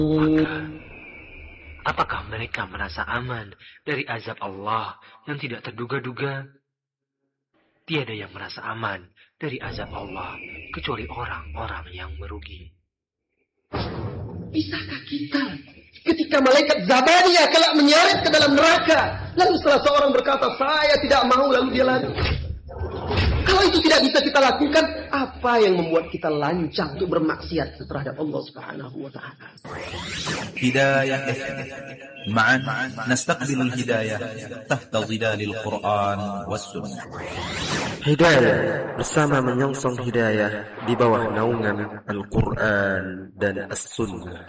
Maka, apakah mereka merasa aman dari azab Allah yang tidak terduga-duga? Tiada yang merasa aman dari azab Allah kecuali orang-orang yang merugi. Bisakah kita ketika malaikat Zabaniyah kelak menyeret ke dalam neraka, lalu salah seorang berkata, saya tidak mau, lalu dia lari? Kalau itu tidak bisa kita lakukan, apa yang membuat kita lancang untuk bermaksiat terhadap Allah Subhanahu wa taala? Hidayah ma'an nastaqbilul hidayah tahta zilalil Quran was sunnah. Hidayah bersama menyongsong hidayah di bawah naungan Al-Quran dan As-Sunnah.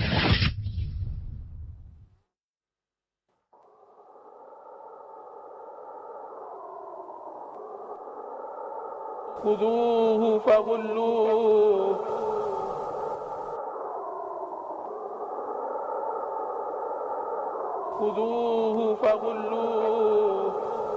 خذوه فغلوه خذوه فغلوه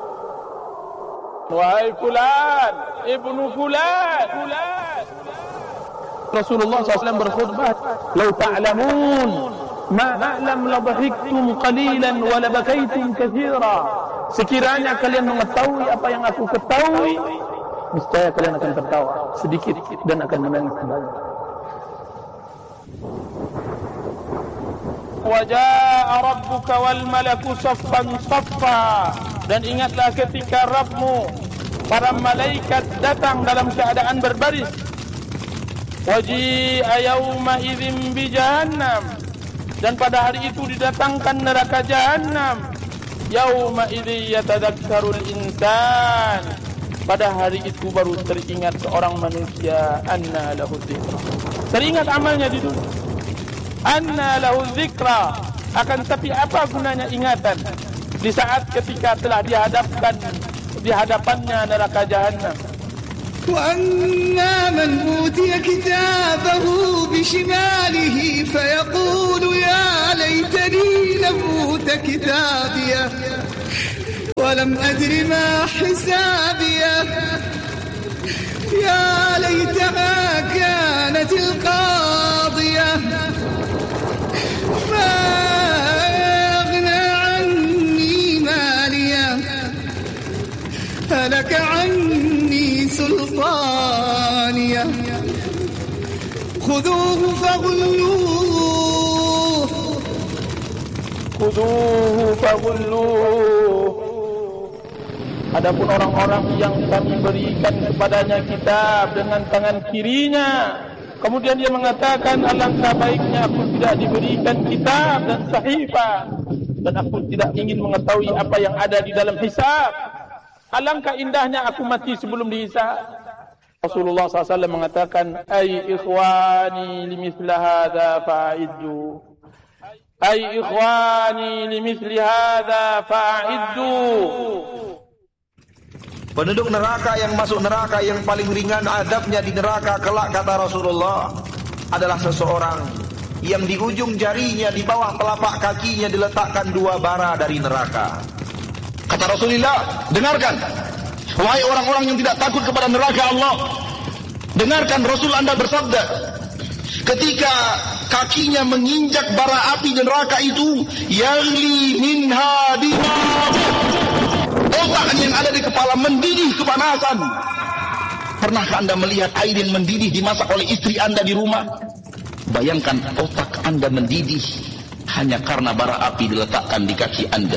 وهي فلان ابن فلان Rasulullah SAW berkhutbah, "Lau ta'lamun ma a'lam la dhahiktum qalilan wa la bakaitum katsira." Sekiranya kalian mengetahui apa yang aku ketahui, niscaya kalian akan tertawa sedikit dan akan menangis banyak. Wa jaa rabbuka wal malaku saffan saffa. Dan ingatlah ketika Rabbmu, para malaikat datang dalam keadaan berbaris. Waji'a yawma idzin bi jahannam. Dan pada hari itu didatangkan neraka jahannam. Yawma idzi yatadakkarul insan. Pada hari itu baru teringat seorang manusia, anna lahu dzikra. Teringat amalnya di dunia. Anna lahu dzikra. Akan tapi apa gunanya ingatan di saat ketika telah di hadapannya neraka jahannam. وأما من أوتي كتابه بشماله فيقول يا ليتني لم أوت كتابيه ولم أدر ما حسابيه يا ليتها كانت القاضية ما أغنى عني ماليه هلك عني سلطانيه خذوه فغلوه خذوه فغلوه. Adapun orang-orang yang kami berikan kepadanya kitab dengan tangan kirinya, kemudian dia mengatakan, alangkah baiknya aku tidak diberikan kitab dan sahifah, dan aku tidak ingin mengetahui apa yang ada di dalam hisab. Alangkah indahnya aku mati sebelum dihisab. Rasulullah SAW mengatakan, ay ikhwani limithla hadha fa'iddu. Ay ikhwani limithli hadha fa'iddu. Penduduk neraka yang masuk neraka yang paling ringan adabnya di neraka kelak, kata Rasulullah, adalah seseorang yang di ujung jarinya di bawah telapak kakinya diletakkan 2 bara dari neraka. Kata Rasulullah, dengarkan wahai orang-orang yang tidak takut kepada neraka Allah, dengarkan Rasul Anda bersabda, ketika kakinya menginjak bara api di neraka itu, yagli minha dimag, otak yang ada di kepala mendidih kepanasan. Pernahkah Anda melihat air yang mendidih dimasak oleh istri Anda di rumah? Bayangkan otak Anda mendidih hanya karena bara api diletakkan di kaki Anda.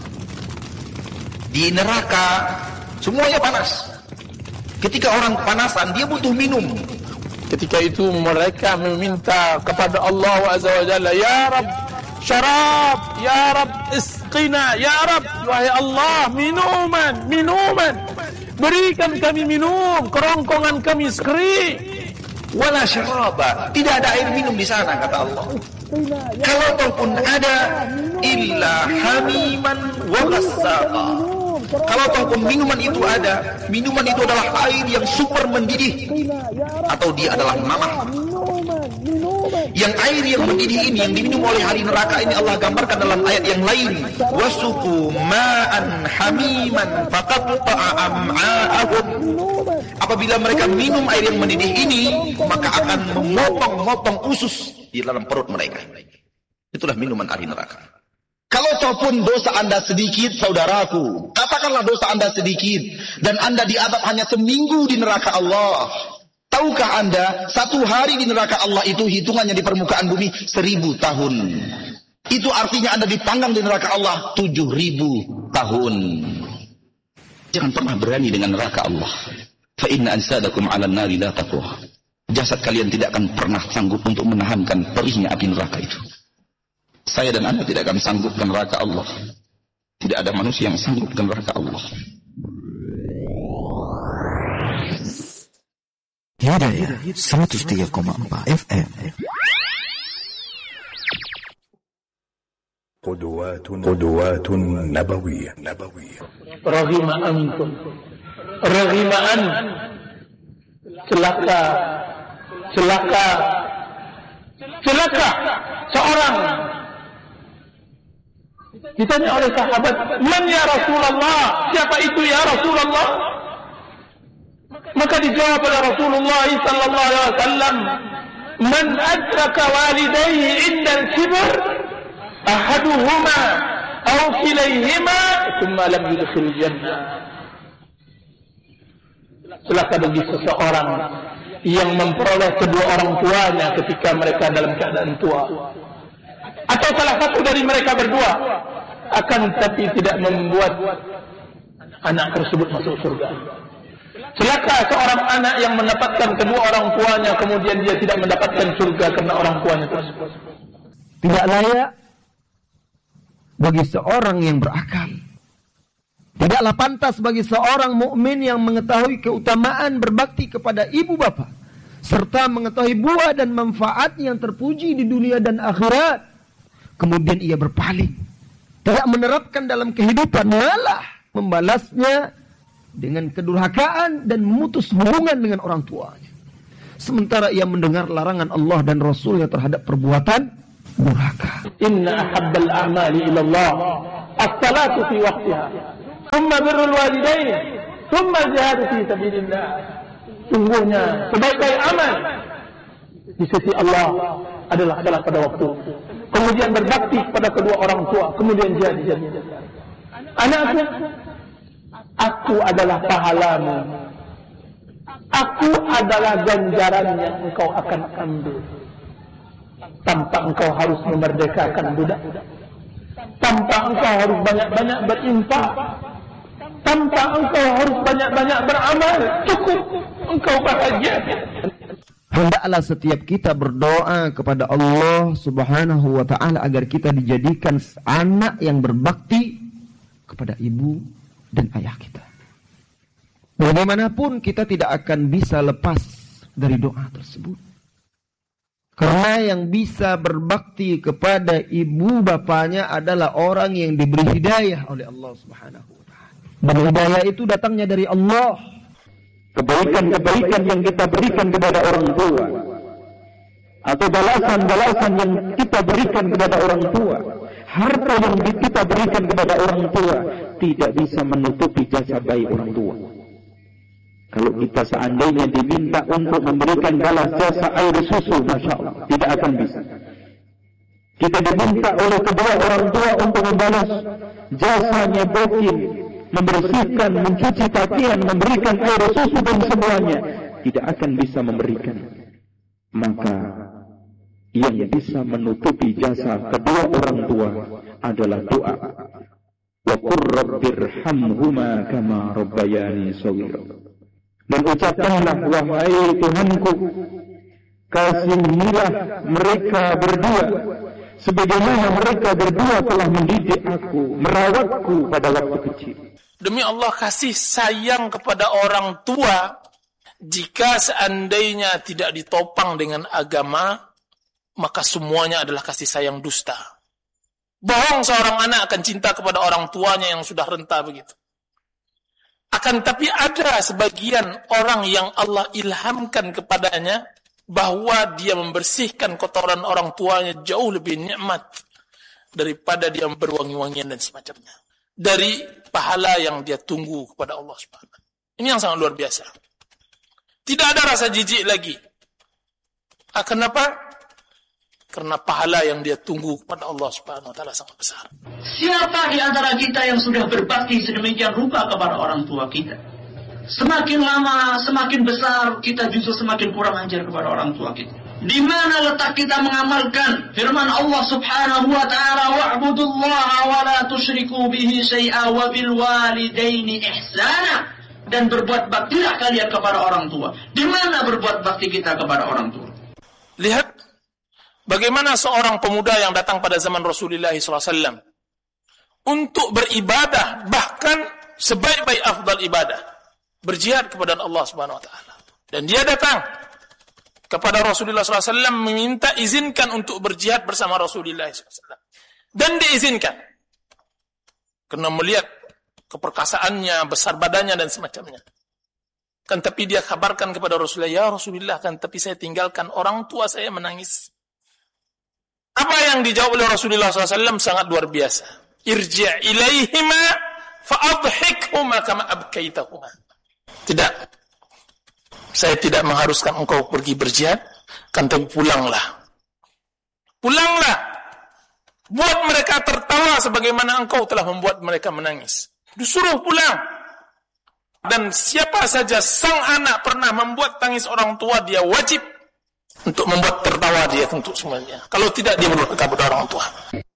Di neraka semuanya panas. Ketika orang kepanasan, dia butuh minum. Ketika itu mereka meminta kepada Allah Azza wa Jalla, ya Rabb syarab, ya Rabb isqina, ya Rabb, wahai Allah, minuman, berikan kami minum, kerongkongan kami kering. Wala syaraba, tidak ada air minum di sana, kata Allah. Kalaupun ada, illa hamiman wa ghassaqa. Kalaupun minuman itu ada, minuman itu adalah air yang super mendidih, atau dia adalah mamah. Yang air yang mendidih ini, yang diminum oleh ahli neraka ini, Allah gambarkan dalam ayat yang lain, wasuqu ma'an hamiman faqatta'a am'a'ahum. Apabila mereka minum air yang mendidih ini, maka akan memotong-motong usus di dalam perut mereka. Itulah minuman api neraka. Kalau pun dosa Anda sedikit, saudaraku, katakanlah dosa Anda sedikit, dan Anda diazab hanya seminggu di neraka Allah. Tahukah Anda, 1 hari di neraka Allah itu hitungannya di permukaan bumi 1000 tahun. Itu artinya Anda dipanggang di neraka Allah 7.000 tahun. Jangan pernah berani dengan neraka Allah. Fa inna ansadakum 'alan nari la taqwa. Jasad kalian tidak akan pernah sanggup untuk menahankan perihnya api neraka itu. Saya dan Anda tidak akan sanggup ke neraka Allah. Tidak ada manusia yang sanggup ke neraka Allah. Hidayah 103,4 FM. قدوات نبوية. رغم أنتم رغم أن celaka seorang ditanya oleh sahabat, man ya Rasulullah, siapa itu ya Rasulullah? Maka dijawab oleh Rasulullah sallallahu alaihi wasallam, man adraka walidayhi inda al-kibar ahaduhuma aw kilayhima thumma lam yudkhil jannah. Celaka bagi seseorang yang memperoleh kedua orang tuanya ketika mereka dalam keadaan tua, atau salah satu dari mereka berdua, akan tapi tidak membuat anak tersebut masuk surga. Celaka seorang anak yang mendapatkan kedua orang tuanya, kemudian dia tidak mendapatkan surga karena orang tuanya tersebut. Tidak layak bagi seorang yang berakal. Tidaklah pantas bagi seorang mukmin yang mengetahui keutamaan berbakti kepada ibu bapa, serta mengetahui buah dan manfaat yang terpuji di dunia dan akhirat, kemudian ia berpaling, tidak menerapkan dalam kehidupan, malah membalasnya dengan kedurhakaan dan memutus hubungan dengan orang tuanya. Sementara ia mendengar larangan Allah dan Rasulnya terhadap perbuatan durhaka. Inna ahabbal a'mali ila Allah as-salatu fi waqtiha, thumma birrul walidain, thumma jihadu fi sabilillah. Sungguhnya sebaik-baik amal di sisi Allah adalah salat pada waktu, kemudian berbakti kepada kedua orang tua, kemudian jihad di jalan Allah. Anakku, aku adalah pahalamu, aku adalah ganjaran yang engkau akan ambil tanpa engkau harus memerdekakan budak, tanpa engkau harus banyak-banyak berinfak, tanpa engkau harus banyak-banyak beramal, cukup engkau bahagia. Hendaklah setiap kita berdoa kepada Allah Subhanahu wa ta'ala agar kita dijadikan anak yang berbakti kepada ibu dan ayah kita. Bagaimanapun kita tidak akan bisa lepas dari doa tersebut. Karena yang bisa berbakti kepada ibu bapanya adalah orang yang diberi hidayah oleh Allah Subhanahu wa ta'ala. Dan hidayah itu datangnya dari Allah. Kebaikan-kebaikan yang kita berikan kepada orang tua, atau balasan-balasan yang kita berikan kepada orang tua, harta yang kita berikan kepada orang tua, tidak bisa menutupi jasa baik orang tua. Kalau kita seandainya diminta untuk memberikan balas jasa air susu, Masya Allah, tidak akan bisa. Kita diminta oleh kedua orang tua untuk membalas jasanya bokin, membersihkan, mencuci pakaian, memberikan air susu dan semuanya, tidak akan bisa memberikan. Maka yang bisa menutupi jasa kedua orang tua adalah doa. Wa qur rabbirhamhuma kama rabbayani shaghira. Dan ucapkanlah, wahai Tuhanku, kasihilah mereka berdua sebagaimana mereka berdua telah mendidik aku, merawatku pada waktu kecil. Demi Allah, kasih sayang kepada orang tua jika seandainya tidak ditopang dengan agama, maka semuanya adalah kasih sayang dusta. Bohong seorang anak akan cinta kepada orang tuanya yang sudah renta begitu. Akan tapi ada sebagian orang yang Allah ilhamkan kepadanya bahwa dia membersihkan kotoran orang tuanya jauh lebih nikmat daripada dia berwangi-wangian dan semacamnya, dari pahala yang dia tunggu kepada Allah Subhanahu. Ini yang sangat luar biasa. Tidak ada rasa jijik lagi. Kenapa? Karena pahala yang dia tunggu kepada Allah Subhanahu wa taala sangat besar. Siapa di antara kita yang sudah berbakti sedemikian rupa kepada orang tua kita? Semakin lama, semakin besar, kita justru semakin kurang ajar kepada orang tua kita. Di mana letak kita mengamalkan firman Allah Subhanahu wa taala, wa'budullaha wa la tusyriku bihi syai'a wa bil walidaini ihsana, dan berbuat baktilah kalian kepada orang tua. Di mana berbuat bakti kita kepada orang tua? Lihat bagaimana seorang pemuda yang datang pada zaman Rasulullah SAW untuk beribadah, bahkan sebaik-baik afdal ibadah, berjihad kepada Allah Subhanahu wa taala. Dan dia datang kepada Rasulullah SAW meminta izinkan untuk berjihad bersama Rasulullah SAW. Dan diizinkan. Karena melihat keperkasaannya, besar badannya dan semacamnya. Kan tapi dia kabarkan kepada Rasulullah, ya Rasulullah, kan tapi saya tinggalkan orang tua saya menangis. Apa yang dijawab oleh Rasulullah SAW sangat luar biasa. Irji' ilaihima fa'adhikhuma kama abkaitahuma. Tidak. Saya tidak mengharuskan engkau pergi berjihad, kan tapi pulanglah. Pulanglah. Buat mereka tertawa sebagaimana engkau telah membuat mereka menangis. Disuruh pulang. Dan siapa saja sang anak pernah membuat tangis orang tua, dia wajib untuk membuat tertawa dia untuk semuanya. Kalau tidak, dia berdosa kepada orang tua.